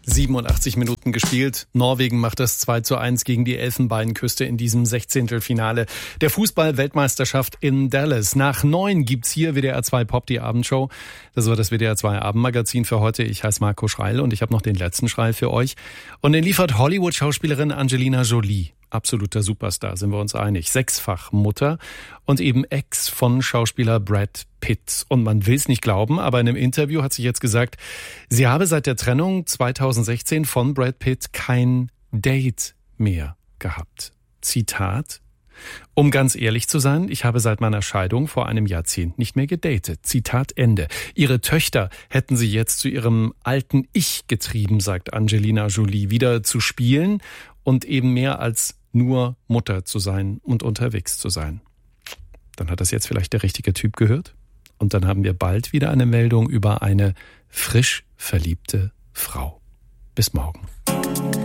87 Minuten gespielt. Norwegen macht das 2:1 gegen die Elfenbeinküste in diesem 16. Finale der Fußball-Weltmeisterschaft in Dallas. Nach 9 gibt's hier WDR 2 Pop, die Abendshow. Das war das WDR 2 Abendmagazin für heute. Ich heiße Marco Schreil und ich habe noch den letzten Schreil für euch. Und den liefert Hollywood-Schauspielerin Angelina Jolie. Absoluter Superstar, sind wir uns einig. 6-fach Mutter und eben Ex von Schauspieler Brad Pitt. Und man will es nicht glauben, aber in einem Interview hat sie jetzt gesagt, sie habe seit der Trennung 2016 von Brad Pitt kein Date mehr gehabt. Zitat: Um ganz ehrlich zu sein, ich habe seit meiner Scheidung vor einem Jahrzehnt nicht mehr gedatet. Zitat Ende. Ihre Töchter hätten sie jetzt zu ihrem alten Ich getrieben, sagt Angelina Jolie, wieder zu spielen und eben mehr als nur Mutter zu sein und unterwegs zu sein. Dann hat das jetzt vielleicht der richtige Typ gehört. Und dann haben wir bald wieder eine Meldung über eine frisch verliebte Frau. Bis morgen.